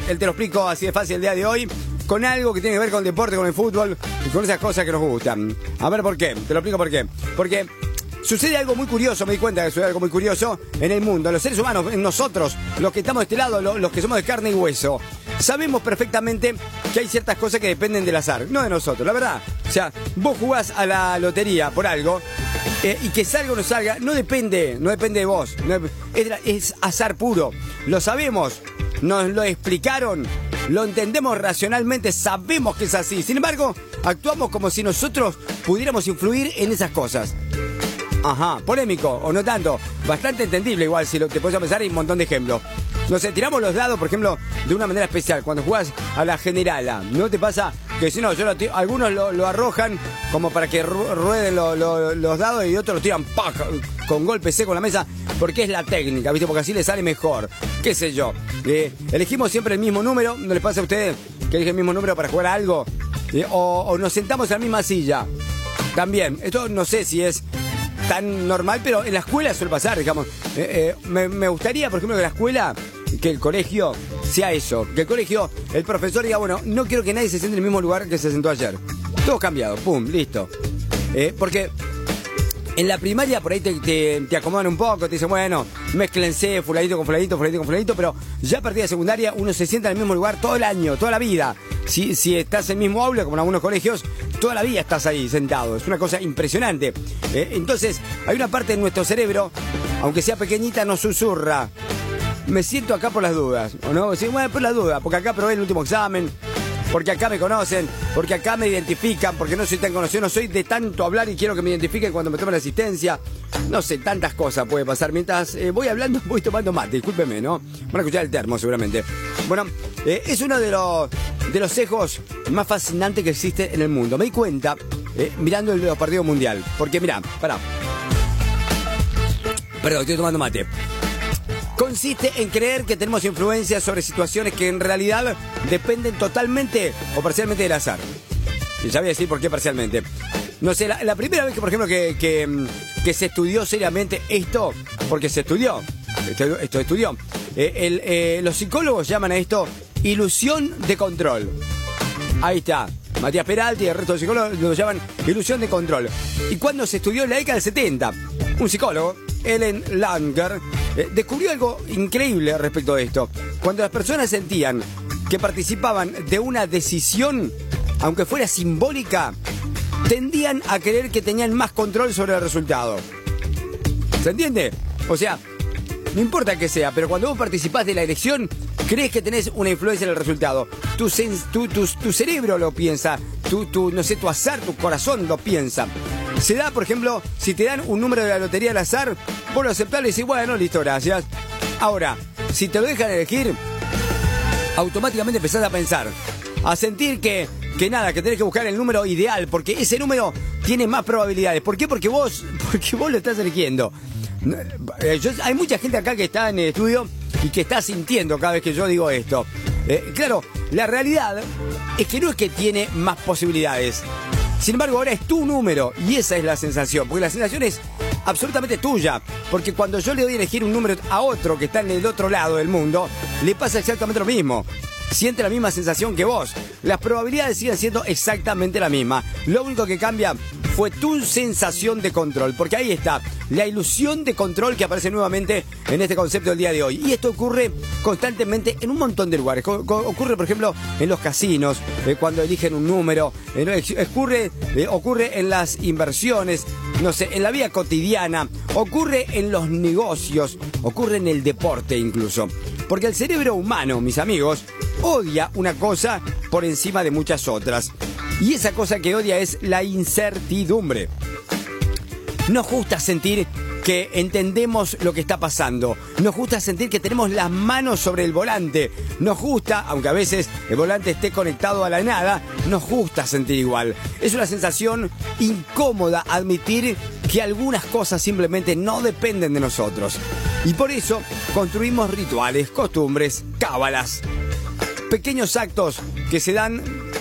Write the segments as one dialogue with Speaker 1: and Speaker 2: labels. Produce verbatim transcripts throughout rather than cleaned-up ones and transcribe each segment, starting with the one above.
Speaker 1: el Te lo explico así de fácil el día de hoy, con algo que tiene que ver con el deporte, con el fútbol y con esas cosas que nos gustan. A ver por qué, te lo explico por qué. Porque sucede algo muy curioso, me di cuenta que sucede algo muy curioso en el mundo, en los seres humanos, en nosotros, los que estamos de este lado, los, los que somos de carne y hueso. Sabemos perfectamente que hay ciertas cosas que dependen del azar, no de nosotros, la verdad. O sea, vos jugás a la lotería por algo eh, y que salga o no salga, no depende, no depende de vos. No, es, es azar puro, lo sabemos, nos lo explicaron, lo entendemos racionalmente, sabemos que es así. Sin embargo, actuamos como si nosotros pudiéramos influir en esas cosas. Ajá, polémico, o no tanto, bastante entendible igual, si lo, te puedes pensar, hay un montón de ejemplos. No sé, tiramos los dados, por ejemplo, de una manera especial, cuando jugás a la generala. ¿No te pasa que si no, yo lo tiro, algunos lo, lo arrojan como para que ru rueden lo, lo, los dados y otros lo tiran ¡pac! Con golpe seco en la mesa, porque es la técnica, ¿viste? Porque así le sale mejor, qué sé yo. Eh, elegimos siempre el mismo número, ¿no les pasa a ustedes que eligen el mismo número para jugar a algo? Eh, o, o nos sentamos en la misma silla, también. Esto no sé si es tan normal, pero en la escuela suele pasar, digamos. Eh, eh, me, me gustaría, por ejemplo, que la escuela, que el colegio sea eso, que el colegio, el profesor diga, bueno, no quiero que nadie se siente en el mismo lugar que se sentó ayer. Todo cambiado, pum, listo. Eh, porque en la primaria por ahí te, te, te acomodan un poco, te dicen, bueno, mézclense fulanito con fulanito, fulanito con fulanito, pero ya a partir de secundaria uno se sienta en el mismo lugar todo el año, toda la vida. Si, si estás en el mismo aula, como en algunos colegios, toda la vida estás ahí sentado. Es una cosa impresionante. Eh, entonces, hay una parte de nuestro cerebro, aunque sea pequeñita, nos susurra. Me siento acá por las dudas, ¿o no? Sí, bueno, por las dudas, porque acá probé el último examen, porque acá me conocen, porque acá me identifican, porque no soy tan conocido, no soy de tanto hablar y quiero que me identifiquen cuando me tomen la asistencia. No sé, tantas cosas puede pasar. Mientras eh, voy hablando, voy tomando mate, discúlpeme, ¿no? Van a escuchar el termo seguramente. Bueno, eh, es uno de los, de los sesgos más fascinantes que existe en el mundo. Me di cuenta eh, mirando el de los partidos mundial, porque mirá, pará. Perdón, estoy tomando mate. Consiste en creer que tenemos influencia sobre situaciones que en realidad dependen totalmente o parcialmente del azar. Y ya voy a decir por qué parcialmente. No sé, la, la primera vez que, por ejemplo, que, que, que se estudió seriamente esto, porque se estudió, esto, esto estudió, eh, el, eh, los psicólogos llaman a esto ilusión de control. Ahí está. Matías Peralta y el resto de psicólogos lo llaman ilusión de control. Y cuando se estudió en la década del setenta, un psicólogo, Ellen Langer, eh, descubrió algo increíble respecto de esto. Cuando las personas sentían que participaban de una decisión, aunque fuera simbólica, tendían a creer que tenían más control sobre el resultado. ¿Se entiende? O sea, no importa que sea, pero cuando vos participás de la elección, crees que tenés una influencia en el resultado. Tu, tu, tu, tu cerebro lo piensa, tu, tu, no sé, tu azar, tu corazón lo piensa. Se da, por ejemplo, si te dan un número de la lotería al azar, vos lo aceptás y decís, bueno, listo, gracias. Ahora, si te lo dejan elegir, automáticamente empezás a pensar, a sentir que, que nada, que tenés que buscar el número ideal, porque ese número tiene más probabilidades. ¿Por qué? Porque vos, porque vos lo estás eligiendo. Yo, hay mucha gente acá que está en el estudio y que está sintiendo cada vez que yo digo esto. Eh, claro, la realidad es que no es que tiene más posibilidades. Sin embargo, ahora es tu número y esa es la sensación, porque la sensación es absolutamente tuya, porque cuando yo le doy a elegir un número a otro que está en el otro lado del mundo, le pasa exactamente lo mismo. Siente la misma sensación que vos. Las probabilidades siguen siendo exactamente la misma. Lo único que cambia fue tu sensación de control, porque ahí está la ilusión de control que aparece nuevamente en este concepto del día de hoy. Y esto ocurre constantemente en un montón de lugares. Ocurre, por ejemplo, en los casinos, eh, cuando eligen un número. Eh, ocurre, eh, ocurre en las inversiones, no sé, en la vida cotidiana. Ocurre en los negocios. Ocurre en el deporte incluso. Porque el cerebro humano, mis amigos, odia una cosa por encima de muchas otras. Y esa cosa que odia es la incertidumbre. Nos gusta sentir que entendemos lo que está pasando. Nos gusta sentir que tenemos las manos sobre el volante. Nos gusta, aunque a veces el volante esté conectado a la nada, nos gusta sentir igual. Es una sensación incómoda admitir que algunas cosas simplemente no dependen de nosotros. Y por eso construimos rituales, costumbres, cábalas, pequeños actos que se dan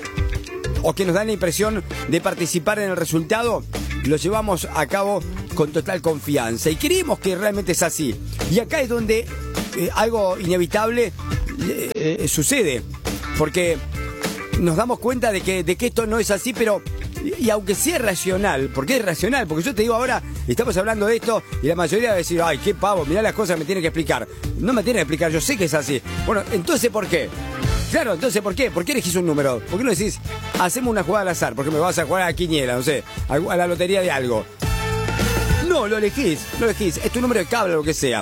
Speaker 1: o que nos dan la impresión de participar en el resultado, los llevamos a cabo con total confianza y creemos que realmente es así. Y acá es donde eh, algo inevitable eh, eh, sucede. Porque nos damos cuenta de que, de que esto no es así, pero... Y, y aunque sea racional, porque es racional, porque yo te digo ahora, estamos hablando de esto y la mayoría va a decir, ay, qué pavo, mirá las cosas que me tienen que explicar. No me tienen que explicar, yo sé que es así. Bueno, entonces, ¿por qué? Claro, entonces, ¿por qué? ¿Por qué elegís un número? ¿Por qué no decís, hacemos una jugada al azar? Porque me vas a jugar a la quiniela, no sé, a la lotería de algo. No, lo elegís, lo elegís. Es tu número de cable, lo que sea.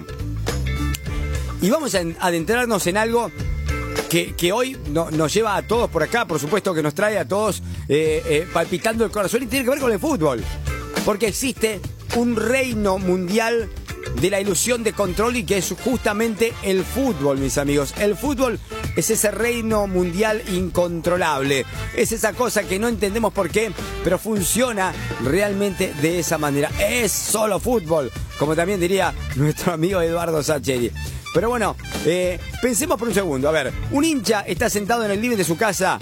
Speaker 1: Y vamos a adentrarnos en algo que, que hoy no, nos lleva a todos por acá, por supuesto que nos trae a todos eh, eh, palpitando el corazón y tiene que ver con el fútbol. Porque existe un reino mundial de la ilusión de control y que es justamente el fútbol, mis amigos. El fútbol es ese reino mundial incontrolable. Es esa cosa que no entendemos por qué, pero funciona realmente de esa manera. Es solo fútbol, como también diría nuestro amigo Eduardo Sacheri. Pero bueno, eh, pensemos por un segundo. A ver, un hincha está sentado en el living de su casa.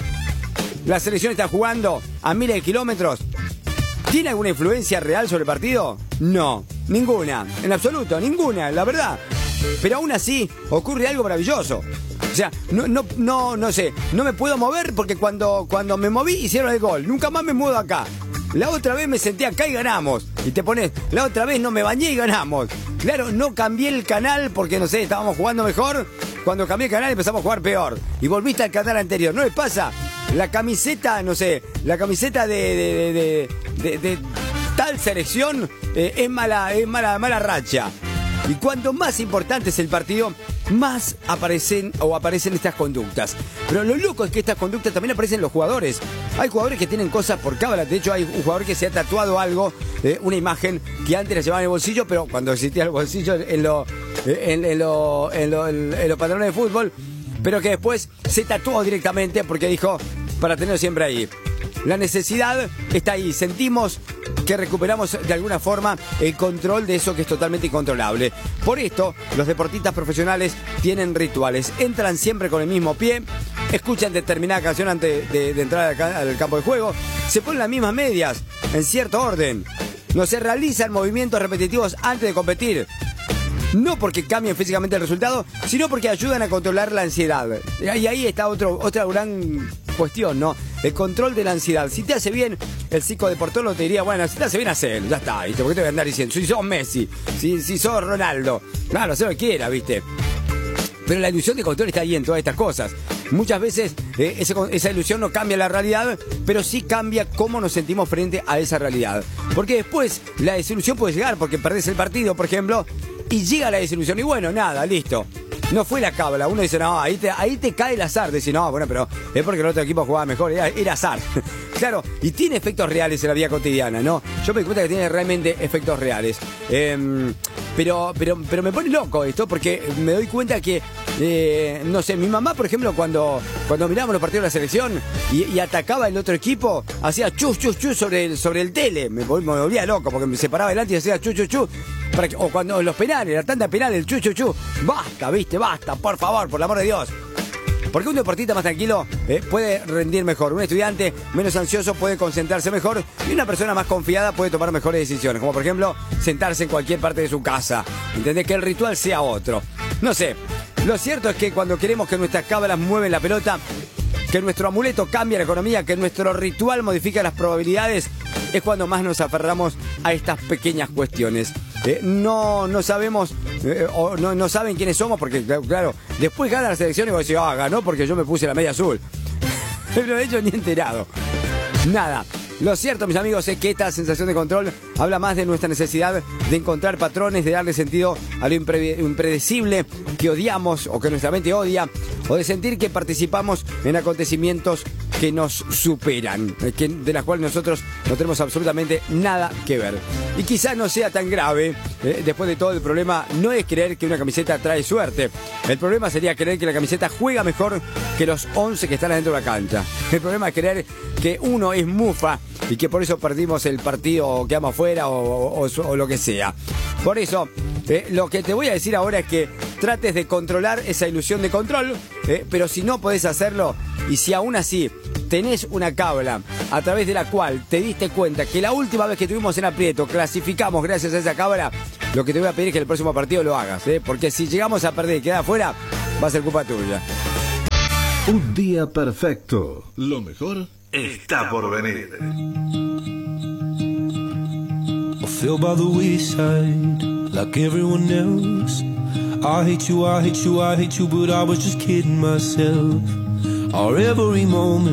Speaker 1: La selección está jugando a miles de kilómetros. ¿Tiene alguna influencia real sobre el partido? No, ninguna, en absoluto, ninguna, la verdad. Pero aún así ocurre algo maravilloso. O sea, no, no, no, no sé, no me puedo mover porque cuando, cuando me moví hicieron el gol. Nunca más me muevo acá. La otra vez me senté acá y ganamos. Y te pones, la otra vez no me bañé y ganamos. Claro, no cambié el canal porque, no sé, estábamos jugando mejor. Cuando cambié el canal empezamos a jugar peor. Y volviste al canal anterior. ¿No les pasa? La camiseta, no sé, la camiseta de, de, de, de, de, de tal selección eh, es mala, es mala, mala racha. Y cuanto más importante es el partido, más aparecen o aparecen estas conductas. Pero lo loco es que estas conductas también aparecen en los jugadores. Hay jugadores que tienen cosas por cábala. De hecho, hay un jugador que se ha tatuado algo, eh, una imagen que antes la llevaba en el bolsillo, pero cuando existía el bolsillo en, lo, en, en, lo, en, lo, en, en los pantalones de fútbol, pero que después se tatuó directamente porque dijo, para tenerlo siempre ahí. La necesidad está ahí. Sentimos que recuperamos de alguna forma el control de eso que es totalmente incontrolable. Por esto, los deportistas profesionales tienen rituales. Entran siempre con el mismo pie, escuchan determinada canción antes de, de entrar al, al campo de juego, se ponen las mismas medias en cierto orden. No se realizan movimientos repetitivos antes de competir. No porque cambien físicamente el resultado, sino porque ayudan a controlar la ansiedad. Y ahí está otro, otra gran cuestión, ¿no? El control de la ansiedad. Si te hace bien, el psicodeportólogo te diría, bueno, si te hace bien, hacelo, ya está, ¿viste? ¿Por qué te voy a andar diciendo? Si sos Messi, si, si sos Ronaldo, claro, haz lo que quiera, ¿viste? Pero la ilusión de control está ahí en todas estas cosas. Muchas veces eh, ese, esa ilusión no cambia la realidad, pero sí cambia cómo nos sentimos frente a esa realidad. Porque después la desilusión puede llegar porque perdés el partido, por ejemplo, y llega la desilusión y bueno, nada, listo. No fue la cábala. Uno dice, no, ahí te, ahí te cae el azar. Dice, no, bueno, pero es porque el otro equipo jugaba mejor. Era, era azar. Claro, y tiene efectos reales en la vida cotidiana, ¿no? Yo me doy cuenta que tiene realmente efectos reales. Eh, pero, pero, pero me pone loco esto porque me doy cuenta que, eh, no sé, mi mamá, por ejemplo, cuando, cuando mirábamos los partidos de la selección y, y atacaba el otro equipo, hacía chus, chus, chus sobre el, sobre el tele. Me, me volvía loco porque me separaba delante y hacía chus, chus, chus. Para que, o cuando los penales, la tanda penal, el chu, chu, chu. Basta, viste, basta, por favor, por el amor de Dios. Porque un deportista más tranquilo eh, puede rendir mejor. Un estudiante menos ansioso puede concentrarse mejor. Y una persona más confiada puede tomar mejores decisiones. Como por ejemplo, sentarse en cualquier parte de su casa. ¿Entendés? Que el ritual sea otro. No sé. Lo cierto es que cuando queremos que nuestras cábalas mueven la pelota, que nuestro amuleto cambie la economía, que nuestro ritual modifica las probabilidades, es cuando más nos aferramos a estas pequeñas cuestiones. Eh, no, no sabemos, eh, o no, no saben quiénes somos, porque claro, después gana la selección y vos decís, ah, ganó porque yo me puse la media azul. Pero de hecho ni enterado. Nada. Lo cierto, mis amigos, es que esta sensación de control habla más de nuestra necesidad de encontrar patrones, de darle sentido a lo impre- impredecible que odiamos o que nuestra mente odia, o de sentir que participamos en acontecimientos que nos superan, que, de las cuales nosotros no tenemos absolutamente nada que ver. Y quizás no sea tan grave, eh, después de todo el problema no es creer que una camiseta trae suerte. El problema sería creer que la camiseta juega mejor que los once que están adentro de la cancha. El problema es creer que uno es mufa y que por eso perdimos el partido o quedamos afuera o, o, o lo que sea. Por eso, eh, lo que te voy a decir ahora es que trates de controlar esa ilusión de control, eh, pero si no podés hacerlo y si aún así tenés una cábala a través de la cual te diste cuenta que la última vez que estuvimos en aprieto clasificamos gracias a esa cábala, lo que te voy a pedir es que el próximo partido lo hagas, ¿eh? Porque si llegamos a perder y quedar afuera, va a ser culpa tuya.
Speaker 2: Un día perfecto. Lo mejor está por venir.
Speaker 3: I fell by the wayside like everyone else. I hate you, I hate you, I hate you, but I was just kidding myself. Our every moment